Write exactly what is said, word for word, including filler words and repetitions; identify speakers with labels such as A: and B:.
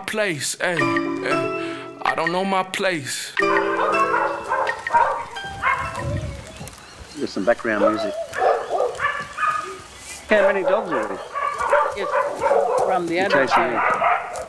A: place. Hey, hey, I don't know my place.
B: There's some background music. How many dogs are there?
C: Yes, from the
B: You're
C: adult
B: chasing
C: side.
B: in.